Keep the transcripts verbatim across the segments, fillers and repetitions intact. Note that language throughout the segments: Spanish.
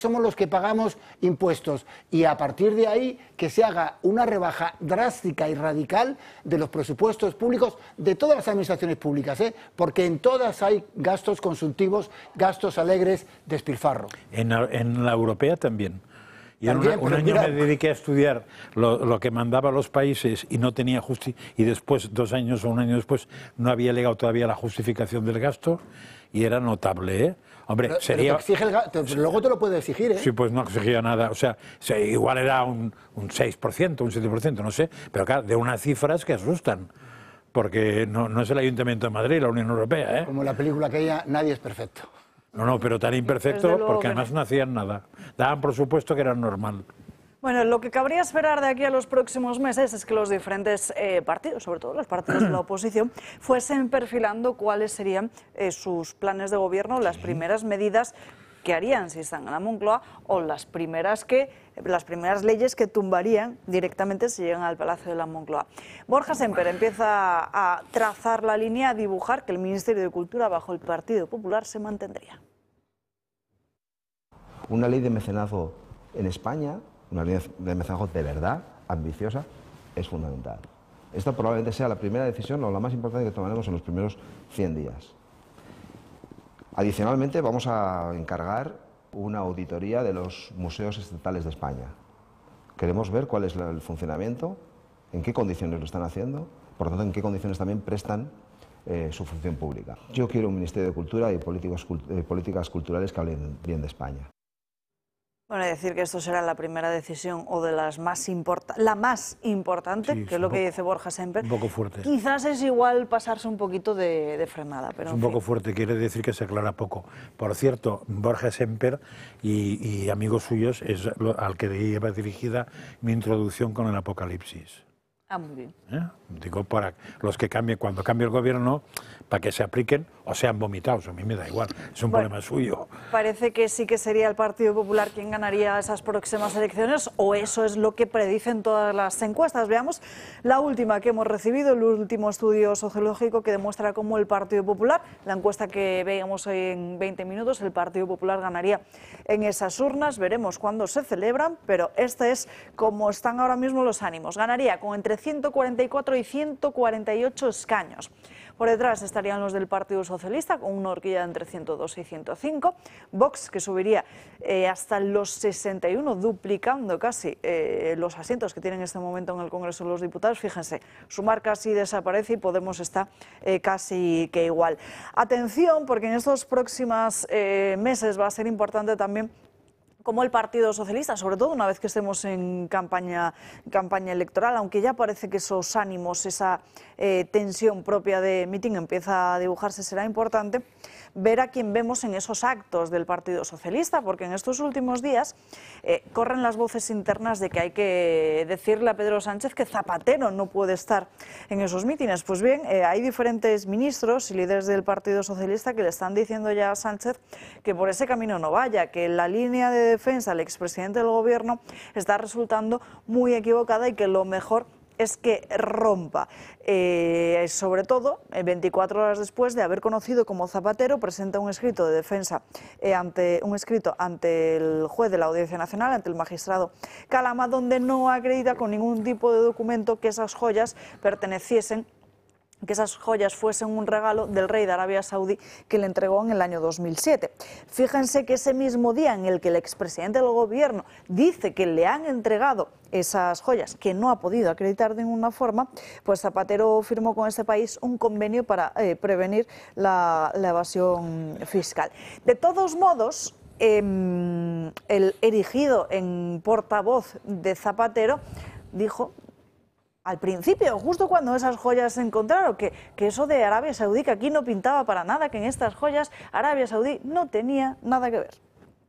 somos los que pagamos impuestos y a partir de ahí que se haga una rebaja drástica y radical de los presupuestos públicos de todas las administraciones públicas, ¿eh? Porque en todas hay gastos consultivos, gastos alegres, despilfarro. En la, en la europea también. Y También, un, un año mira, me dediqué a estudiar lo, lo que mandaba los países y no tenía justi y después, dos años o un año después, no había llegado todavía la justificación del gasto y era notable, ¿eh? Hombre, pero, sería... pero te exige el gasto, pero luego te lo puede exigir, ¿eh? Sí, pues no exigía nada, o sea, igual era un, un seis por ciento, un siete por ciento, no sé, pero claro, de unas cifras que asustan, porque no, no es el Ayuntamiento de Madrid, la Unión Europea, ¿eh? Como la película aquella, nadie es perfecto. No, no, pero tan imperfecto porque además no hacían nada. Daban por supuesto que era normal. Bueno, lo que cabría esperar de aquí a los próximos meses es que los diferentes eh, partidos, sobre todo los partidos de la oposición, fuesen perfilando cuáles serían eh, sus planes de gobierno, las primeras medidas que harían si están en la Moncloa o las primeras, que, las primeras leyes que tumbarían directamente si llegan al Palacio de la Moncloa. Borja Semper empieza a trazar la línea, a dibujar que el Ministerio de Cultura bajo el Partido Popular se mantendría. Una ley de mecenazgo en España, una ley de mecenazgo de verdad, ambiciosa, es fundamental. Esta probablemente sea la primera decisión o la más importante que tomaremos en los primeros cien días. Adicionalmente, vamos a encargar una auditoría de los museos estatales de España. Queremos ver cuál es el funcionamiento, en qué condiciones lo están haciendo, por lo tanto, en qué condiciones también prestan eh, su función pública. Yo quiero un Ministerio de Cultura y políticas, eh, políticas culturales que hablen bien de España. Bueno, decir que esto será la primera decisión o de las más importantes, la más importante, Sí, que es lo que dice Borja Semper. Un poco fuerte. Quizás es igual pasarse un poquito de, de frenada, pero Es un poco fuerte, quiere decir que se aclara poco. Por cierto, Borja Semper y, y amigos suyos es lo, al que lleva dirigida mi introducción con el Apocalipsis. Ah, muy bien. ¿Eh? Digo, para los que cambien, cuando cambie el gobierno, para que se apliquen o sean vomitados, a mí me da igual, es un bueno, problema suyo. Parece que sí que sería el Partido Popular quien ganaría esas próximas elecciones, o eso es lo que predicen todas las encuestas. Veamos la última que hemos recibido, el último estudio sociológico que demuestra cómo el Partido Popular, la encuesta que veíamos hoy en veinte minutos, el Partido Popular ganaría en esas urnas, veremos cuándo se celebran, pero este es como están ahora mismo los ánimos, ganaría con entre ciento cuarenta y cuatro y ciento cuarenta y ocho escaños. Por detrás estarían los del Partido Socialista, con una horquilla de entre ciento dos y ciento cinco. Vox, que subiría eh, hasta los sesenta y uno, duplicando casi eh, los asientos que tienen en este momento en el Congreso de los Diputados. Fíjense, Sumar casi desaparece y Podemos está eh, casi que igual. Atención, porque en estos próximos eh, meses va a ser importante también como el Partido Socialista, sobre todo una vez que estemos en campaña, campaña electoral, aunque ya parece que esos ánimos, esa eh, tensión propia de mitin empieza a dibujarse, será importante ver a quién vemos en esos actos del Partido Socialista, porque en estos últimos días eh, corren las voces internas de que hay que decirle a Pedro Sánchez que Zapatero no puede estar en esos mítines. Pues bien, eh, hay diferentes ministros y líderes del Partido Socialista que le están diciendo ya a Sánchez que por ese camino no vaya, que la línea de defensa del expresidente del gobierno está resultando muy equivocada y que lo mejor es que rompa, eh, sobre todo veinticuatro horas después de haber conocido cómo Zapatero presenta un escrito de defensa eh, ante un escrito ante el juez de la Audiencia Nacional, ante el magistrado Calama, donde no acredita con ningún tipo de documento que esas joyas perteneciesen que esas joyas fuesen un regalo del rey de Arabia Saudí que le entregó en el año dos mil siete. Fíjense que ese mismo día en el que el expresidente del gobierno dice que le han entregado esas joyas que no ha podido acreditar de ninguna forma, pues Zapatero firmó con este país un convenio para eh, prevenir la, la evasión fiscal. De todos modos, eh, el erigido en portavoz de Zapatero dijo al principio, justo cuando esas joyas se encontraron, que, que eso de Arabia Saudí, que aquí no pintaba para nada, que en estas joyas Arabia Saudí no tenía nada que ver.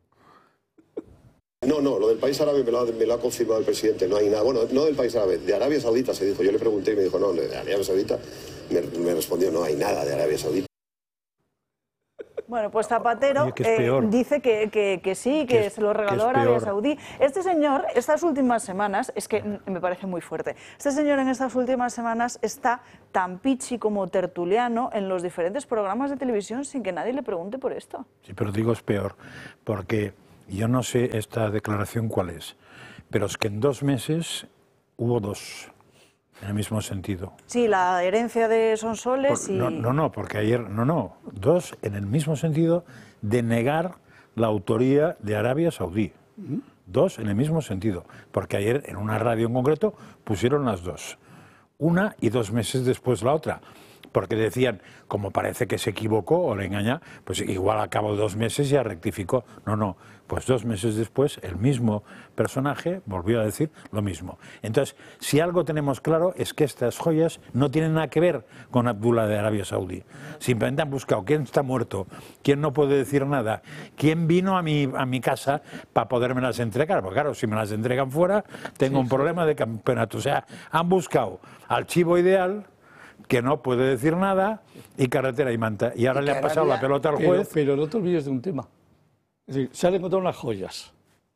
No, no, lo del país árabe me lo, ha, me lo ha confirmado el presidente, no hay nada. Bueno, no del país árabe, de Arabia Saudita se dijo. Yo le pregunté y me dijo, no, de Arabia Saudita. Me, me respondió, no hay nada de Arabia Saudita. Bueno, pues Zapatero Oye, que eh, dice que, que, que sí, que, que es, se lo regaló a Arabia Saudí. Este señor, estas últimas semanas, es que me parece muy fuerte, este señor en estas últimas semanas está tan pichi como tertuliano en los diferentes programas de televisión sin que nadie le pregunte por esto. Sí, pero digo es peor, porque yo no sé esta declaración cuál es, pero es que en dos meses hubo dos, en el mismo sentido. Sí, la herencia de Sonsoles y... No, no, no, porque ayer, no, no, dos en el mismo sentido de negar la autoría de Arabia Saudí. Dos en el mismo sentido, porque ayer en una radio en concreto pusieron las dos, una y dos meses después la otra, porque decían, como parece que se equivocó o le engaña, pues igual a cabo de dos meses ya rectificó. No, no, pues dos meses después el mismo personaje volvió a decir lo mismo. Entonces, si algo tenemos claro es que estas joyas no tienen nada que ver con Abdullah de Arabia Saudí. Simplemente han buscado quién está muerto, quién no puede decir nada, quién vino a mi, a mi casa para podérmelas entregar. Porque claro, si me las entregan fuera, tengo sí, un problema de campeonato. O sea, han buscado al chivo ideal, que no puede decir nada, y carretera y manta. Y ahora y le han pasado la pelota al juez. Pero, pero no te olvides de un tema. Es decir, se han encontrado unas joyas.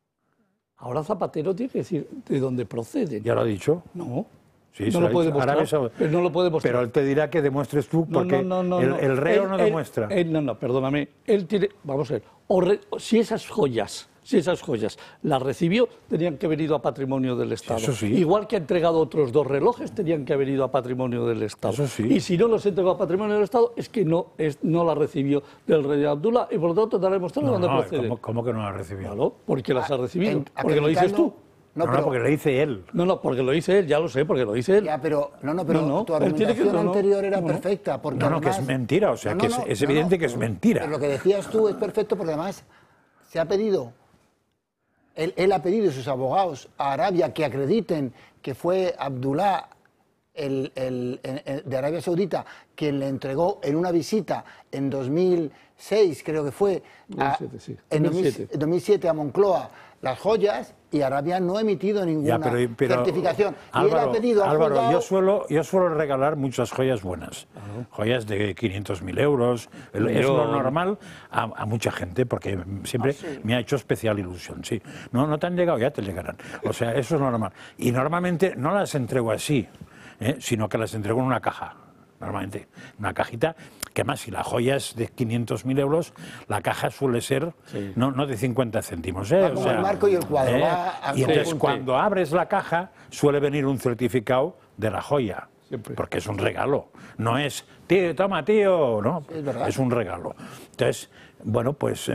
Ahora Zapatero tiene que decir de dónde proceden. ¿Ya lo ha dicho? No. Sí, no lo puede demostrar, pero no lo puede demostrar. Pero él te dirá que demuestres tú, porque no, no, no, el, el reo él, no demuestra. Él, él, no, no, perdóname. Él tiene, vamos a ver, o re, si esas joyas... Si esas joyas las recibió, tenían que haber ido a patrimonio del Estado. Eso sí. Igual que ha entregado otros dos relojes, tenían que haber ido a patrimonio del Estado. Eso sí. Y si no los entregó a patrimonio del Estado, es que no, es, no la recibió del rey Abdullah, y por lo tanto te haré mostrar no, dónde no, procede. ¿cómo, ¿Cómo que no la recibió? Claro, porque las ha recibido. A, porque lo dices tú. No, no, pero, no, porque lo dice él. No, no, porque lo dice él, ya lo sé, porque lo dice él. Ya, pero, no, no, pero no, no, tu argumentación que, anterior no, era no, perfecta. Porque no, no, además, que es mentira, o sea, no, que es, es evidente que es mentira. Pero lo que decías tú es perfecto porque además se ha pedido... Él, él ha pedido a sus abogados a Arabia que acrediten que fue Abdullah el, el, el, de Arabia Saudita quien le entregó en una visita en dos mil seis, creo que fue, a, dos mil siete, sí. en dos mil siete. dos mil siete a Moncloa las joyas, y Arabia no ha emitido ninguna ya, pero, pero, certificación. Álvaro, y él ha pedido a Álvaro, juzgado... yo, suelo, yo suelo regalar muchas joyas buenas, uh-huh. joyas de quinientos mil euros, yo... es lo normal a, a mucha gente, porque siempre ah, sí. me ha hecho especial ilusión. Sí. No, no te han llegado, ya te llegarán. O sea, eso es normal. Y normalmente no las entrego así, ¿eh? sino que las entrego en una caja. Normalmente, una cajita, que más si la joya es de quinientos mil euros, la caja suele ser sí. no, no de cincuenta céntimos. ¿eh? Va como o sea, el marco y el cuadro. ¿eh? Va y entonces cuando abres la caja suele venir un certificado de la joya, siempre. Porque es un regalo. No es, tío, toma tío, no, sí, es, es un regalo. Entonces, bueno, pues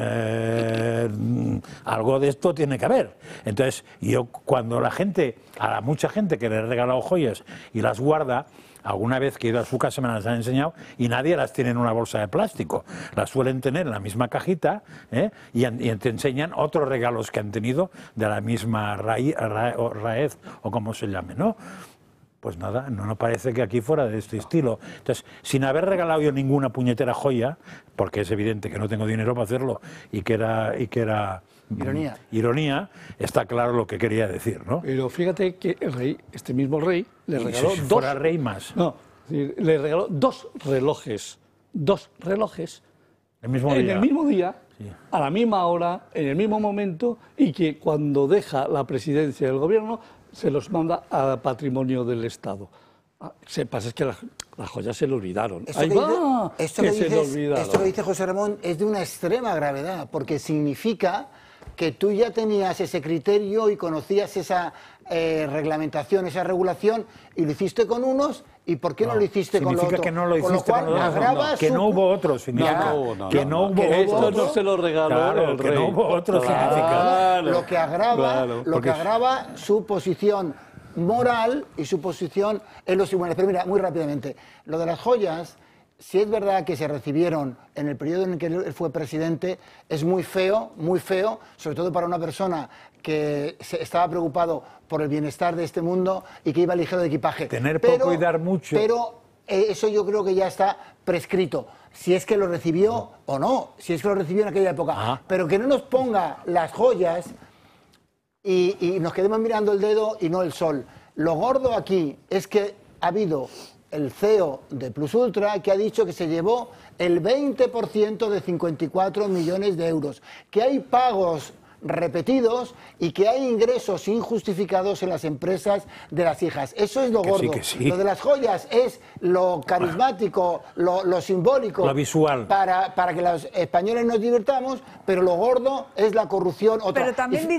eh, algo de esto tiene que haber. Entonces, yo cuando la gente, a la mucha gente que le he regalado joyas y las guarda, alguna vez que he ido a su casa me las han enseñado y nadie las tiene en una bolsa de plástico. Las suelen tener en la misma cajita, ¿eh? y, y te enseñan otros regalos que han tenido de la misma raíz, ra, o raez o como se llame, ¿no? Pues nada, no nos parece que aquí fuera de este estilo. Entonces, sin haber regalado yo ninguna puñetera joya, porque es evidente que no tengo dinero para hacerlo y que era... Y que era Ironía. Ironía, está claro lo que quería decir, ¿no? Pero fíjate que el rey, este mismo rey, le regaló si, si dos... fuera rey más. No, le regaló dos relojes, dos relojes el mismo en día. el mismo día, sí. a la misma hora, en el mismo momento, y que cuando deja la presidencia del gobierno se los manda a patrimonio del Estado. Ah, se pasa es que las, las joyas se le olvidaron. Esto Ahí que va, dice, esto que que se dices, le olvidaron. Esto que dice José Ramón es de una extrema gravedad, porque significa que tú ya tenías ese criterio y conocías esa eh, reglamentación, esa regulación, y lo hiciste con unos, ¿y por qué no, no lo hiciste con los otros? Significa que no lo hiciste con, lo cual, con los otros, no, que no hubo otros, significa no, no, que no, no, no, hubo que otros. Esto no se lo regaló claro, el que rey. no hubo otros, claro, significa. Lo que agrava, claro, lo que agrava su posición moral y su posición en los tribunales. Pero mira, muy rápidamente, lo de las joyas, si es verdad que se recibieron en el periodo en el que él fue presidente, es muy feo, muy feo, sobre todo para una persona que se estaba preocupado por el bienestar de este mundo y que iba ligero de equipaje. Tener pero, poco y dar mucho. Pero eh, eso yo creo que ya está prescrito, si es que lo recibió no. o no, si es que lo recibió en aquella época. Ah. Pero que no nos ponga las joyas y, y nos quedemos mirando el dedo y no el sol. Lo gordo aquí es que ha habido el C E O de Plus Ultra, que ha dicho que se llevó el veinte por ciento de cincuenta y cuatro millones de euros, que hay pagos repetidos y que hay ingresos injustificados en las empresas de las hijas. Eso es lo Que gordo. sí, que sí. Lo de las joyas es lo carismático, lo, lo simbólico. Lo visual. Para, para que los españoles nos divirtamos, pero lo gordo es la corrupción. Otra. Pero también Y-